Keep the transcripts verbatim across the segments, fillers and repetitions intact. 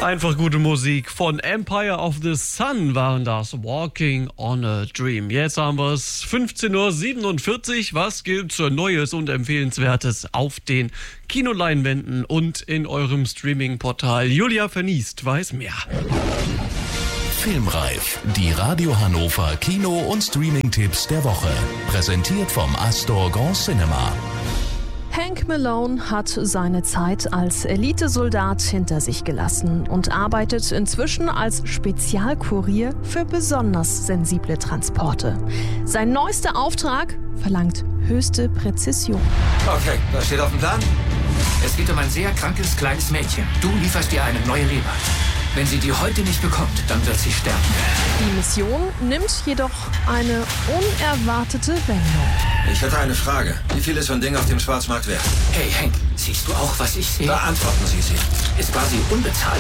Einfach gute Musik. Von Empire of the Sun waren das, Walking on a Dream. Jetzt haben wir es, fünfzehn Uhr siebenundvierzig. Was gibt's Neues und Empfehlenswertes auf den Kinoleinwänden und in eurem Streaming-Portal? Julia Verniest weiß mehr. Filmreif, die Radio Hannover Kino- und Streaming-Tipps der Woche. Präsentiert vom Astor Grand Cinema. Hank Malone hat seine Zeit als Elitesoldat hinter sich gelassen und arbeitet inzwischen als Spezialkurier für besonders sensible Transporte. Sein neuester Auftrag verlangt höchste Präzision. Okay, was steht auf dem Plan? Es geht um ein sehr krankes kleines Mädchen. Du lieferst ihr eine neue Leber. Wenn sie die heute nicht bekommt, dann wird sie sterben. Die Mission nimmt jedoch eine unerwartete Wendung. Ich hätte eine Frage. Wie viel ist so ein Ding auf dem Schwarzmarkt wert? Hey Hank, siehst du auch, was ich sehe? Beantworten Sie sie. Ist quasi unbezahlbar.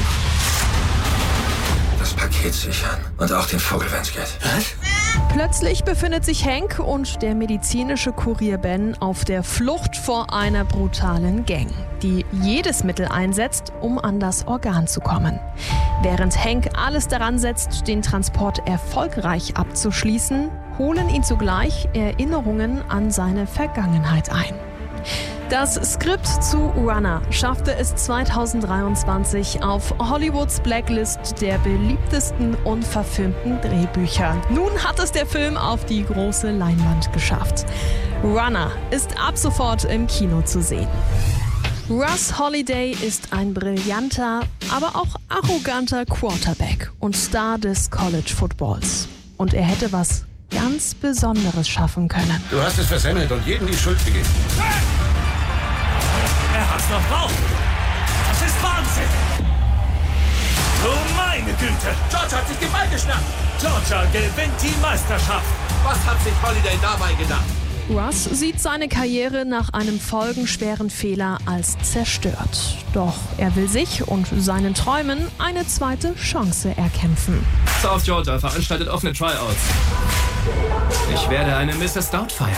Das Paket sichern. Und auch den Vogel, wenn's geht. Was? Plötzlich befindet sich Hank und der medizinische Kurier Ben auf der Flucht vor einer brutalen Gang, die jedes Mittel einsetzt, um an das Organ zu kommen. Während Hank alles daran setzt, den Transport erfolgreich abzuschließen, holen ihn zugleich Erinnerungen an seine Vergangenheit ein. Das Skript zu Runner schaffte es zweitausenddreiundzwanzig auf Hollywoods Blacklist der beliebtesten unverfilmten Drehbücher. Nun hat es der Film auf die große Leinwand geschafft. Runner ist ab sofort im Kino zu sehen. Russ Holiday ist ein brillanter, aber auch arroganter Quarterback und Star des College Footballs. Und er hätte was ganz Besonderes schaffen können. Du hast es versemmelt und jedem die Schuld gegeben. Er hat's noch drauf. Das ist Wahnsinn. Oh meine Güte. George hat sich den Ball geschnappt. Georgia gewinnt die Meisterschaft. Was hat sich Holiday dabei gedacht? Russ sieht seine Karriere nach einem folgenschweren Fehler als zerstört. Doch er will sich und seinen Träumen eine zweite Chance erkämpfen. South Georgia veranstaltet offene Tryouts. Ich werde eine Misses Stout feiern.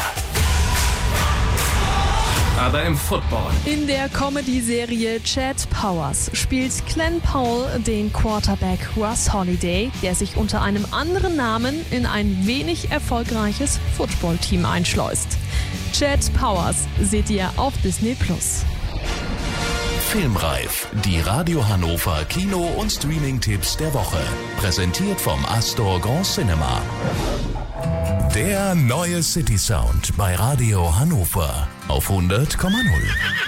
Aber im Football. In der Comedy-Serie Chad Powers spielt Glenn Powell den Quarterback Russ Holiday, der sich unter einem anderen Namen in ein wenig erfolgreiches Footballteam einschleust. Chad Powers seht ihr auf Disney Plus. Filmreif, die Radio Hannover Kino- und Streaming-Tipps der Woche. Präsentiert vom Astor Grand Cinema. Der neue City Sound bei Radio Hannover auf hundert Komma null.